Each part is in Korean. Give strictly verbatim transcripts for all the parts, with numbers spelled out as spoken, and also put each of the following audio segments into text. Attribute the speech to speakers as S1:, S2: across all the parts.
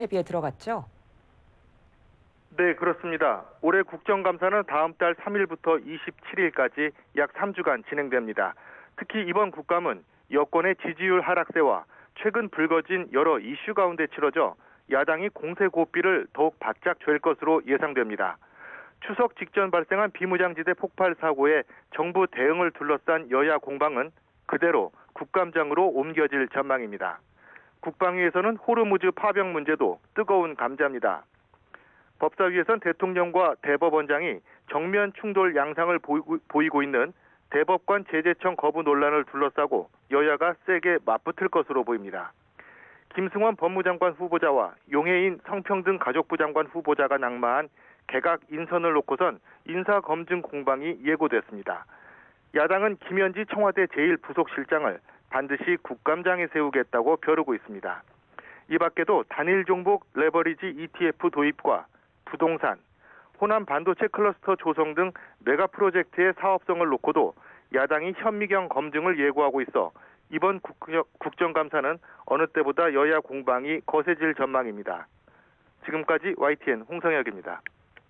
S1: 대비에 들어갔죠?
S2: 네, 그렇습니다. 올해 국정감사는 다음 달 삼 일부터 이십칠 일까지 약 삼 주간 진행됩니다. 특히 이번 국감은 여권의 지지율 하락세와 최근 불거진 여러 이슈 가운데 치러져 야당이 공세 고삐를 더욱 바짝 쥘 것으로 예상됩니다. 추석 직전 발생한 비무장지대 폭발 사고에 정부 대응을 둘러싼 여야 공방은 그대로 국감장으로 옮겨질 전망입니다. 국방위에서는 호르무즈 파병 문제도 뜨거운 감자입니다. 법사위에선 대통령과 대법원장이 정면 충돌 양상을 보이고, 보이고 있는 대법관 제재청 거부 논란을 둘러싸고 여야가 세게 맞붙을 것으로 보입니다. 김승원 법무장관 후보자와 용해인 성평등 가족부 장관 후보자가 낙마한 개각 인선을 놓고선 인사검증 공방이 예고됐습니다. 야당은 김현지 청와대 제일 부속실장을 반드시 국감장에 세우겠다고 벼르고 있습니다. 이 밖에도 단일 종목 레버리지 이티에프 도입과 부동산, 호남 반도체 클러스터 조성 등 메가 프로젝트의 사업성을 놓고도 야당이 현미경 검증을 예고하고 있어 이번 국정감사는 어느 때보다 여야 공방이 거세질 전망입니다. 지금까지 와이티엔 홍성혁입니다.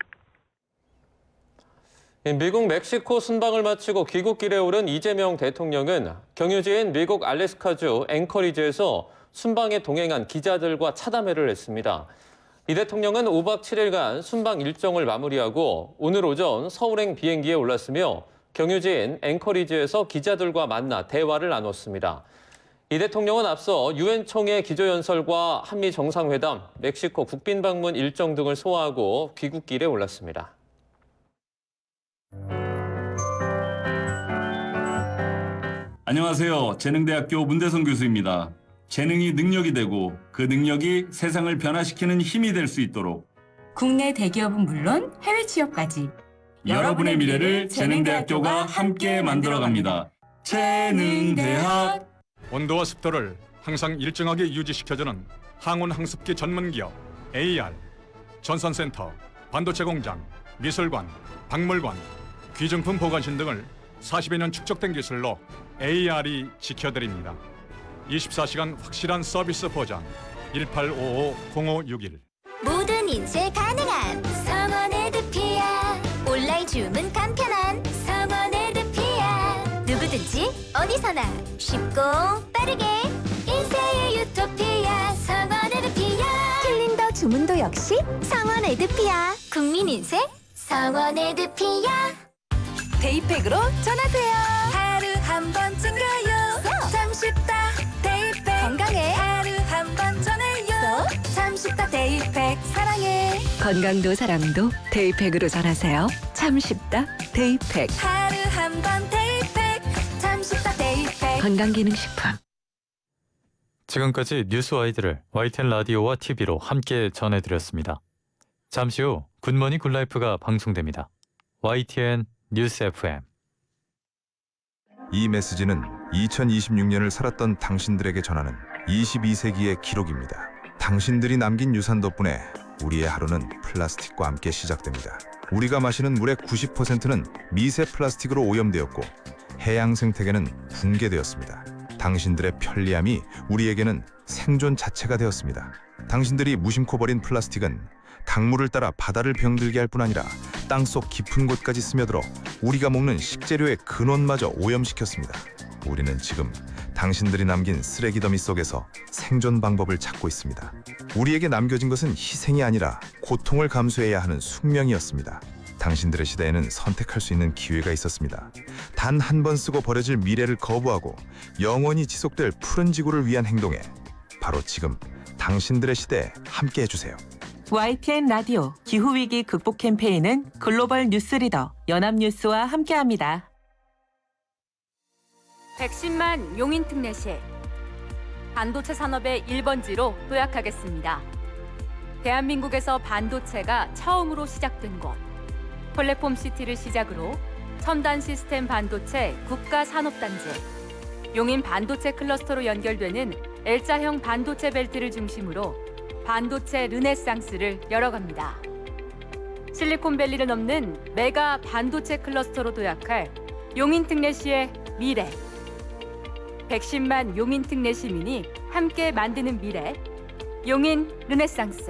S3: 미국 멕시코 순방을 마치고 귀국길에 오른 이재명 대통령은 경유지인 미국 알래스카주 앵커리지에서 순방에 동행한 기자들과 차담회를 했습니다. 이 대통령은 오박 칠일간 순방 일정을 마무리하고 오늘 오전 서울행 비행기에 올랐으며 경유지인 앵커리지에서 기자들과 만나 대화를 나눴습니다. 이 대통령은 앞서 유엔 총회 기조연설과 한미 정상회담, 멕시코 국빈 방문 일정 등을 소화하고 귀국길에 올랐습니다.
S4: 안녕하세요. 재능대학교 문대성 교수입니다. 재능이 능력이 되고 그 능력이 세상을 변화시키는 힘이 될 수 있도록
S5: 국내 대기업은 물론 해외 취업까지
S4: 여러분의 미래를 재능대학교가 함께 만들어갑니다. 재능대학.
S6: 온도와 습도를 항상 일정하게 유지시켜주는 항온 항습기 전문기업 에이알, 전산센터, 반도체 공장, 미술관, 박물관, 귀중품 보관실 등을 사십여 년 축적된 기술로 에이알이 지켜드립니다. 이십사 시간 확실한 서비스 보장. 일팔오오 공오육일.
S7: 모든 인쇄 가능한 성원 에드피아. 온라인 주문 간편한 성원 에드피아. 누구든지 어디서나 쉽고 빠르게 인쇄의 유토피아 성원 에드피아. 킬링더 주문도 역시 성원 에드피아. 국민 인쇄 성원 에드피아. 데이팩으로 전하세요. 하루 한 번쯤 가요. 참 쉽다 데이팩. 건강해 하루 한 번 전해요. 참 쉽다 데이팩. 사랑해.
S8: 건강도 사랑도 데이팩으로 전하세요. 참 쉽다 데이팩.
S7: 하루 한 번 데이팩. 참 쉽다 데이팩.
S8: 건강기능식품.
S9: 지금까지 뉴스와이드를 와이티엔 라디오와 티비로 함께 전해드렸습니다. 잠시 후 굿모닝 굿라이프가 방송됩니다. 와이티엔 뉴스 에프엠.
S10: 이 메시지는 이천이십육 년을 살았던 당신들에게 전하는 이십이 세기의 기록입니다. 당신들이 남긴 유산 덕분에 우리의 하루는 플라스틱과 함께 시작됩니다. 우리가 마시는 물의 구십 퍼센트는 미세 플라스틱으로 오염되었고 해양 생태계는 붕괴되었습니다. 당신들의 편리함이 우리에게는 생존 자체가 되었습니다. 당신들이 무심코 버린 플라스틱은 강물을 따라 바다를 병들게 할 뿐 아니라 땅속 깊은 곳까지 스며들어 우리가 먹는 식재료의 근원마저 오염시켰습니다. 우리는 지금 당신들이 남긴 쓰레기 더미 속에서 생존 방법을 찾고 있습니다. 우리에게 남겨진 것은 희생이 아니라 고통을 감수해야 하는 숙명이었습니다. 당신들의 시대에는 선택할 수 있는 기회가 있었습니다. 단 한 번 쓰고 버려질 미래를 거부하고 영원히 지속될 푸른 지구를 위한 행동에 바로 지금 당신들의 시대에 함께 해주세요.
S11: 와이티엔 라디오 기후위기 극복 캠페인은 글로벌 뉴스리더 연합뉴스와 함께합니다.
S12: 백십만 용인특례시 반도체 산업의 일 번지로 도약하겠습니다. 대한민국에서 반도체가 처음으로 시작된 곳, 플랫폼시티를 시작으로 첨단 시스템 반도체 국가산업단지, 용인 반도체 클러스터로 연결되는 L자형 반도체 벨트를 중심으로 반도체 르네상스를 열어갑니다. 실리콘밸리를 넘는 메가 반도체 클러스터로 도약할 용인특례시의 미래. 백십만 용인특례 시민이 함께 만드는 미래. 용인 르네상스.